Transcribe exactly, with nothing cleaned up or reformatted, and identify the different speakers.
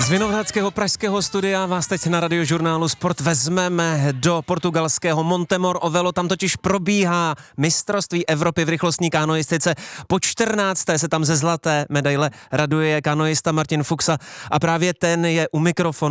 Speaker 1: Z Vinohradského pražského studia vás teď na Radiožurnálu Sport vezmeme do portugalského Montemor o Velo, tam totiž probíhá mistrovství Evropy v rychlostní kanoistice. Po čtrnácté se tam ze zlaté medaile raduje kanoista Martin Fuxa a právě ten je u mikrofonu.